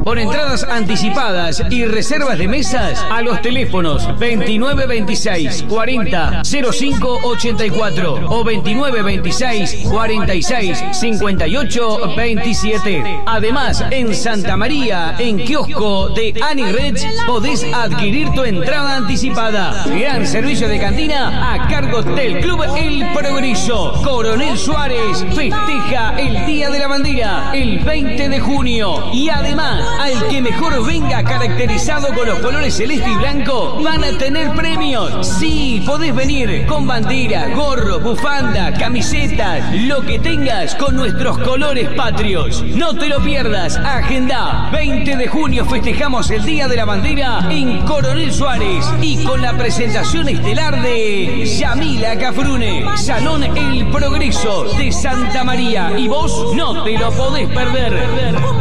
Por entradas anticipadas y reservas de mesas a los teléfonos 2926 40 05 84 o 2926 46 58 27. Además, en Santa María, en kiosco de Annie Reds, podés adquirir tu entrada anticipada. Gran servicio de cantina a cargo del Club El Progreso. Coronel Suárez festeja el Día de la Bandera el 20 de junio. Y además, al que mejor venga caracterizado con los colores celeste y blanco, van a tener premios. Sí, podés venir con bandera, gorro, bufanda, camiseta, lo que tengas con nuestros colores patrios. No te lo pierdas, agenda. 20 de junio festejamos el Día de la Bandera en Coronel Suárez y con la presentación estelar de Yamila Cafrune, Salón El Progreso de Santa María. Y vos no te lo podés perder.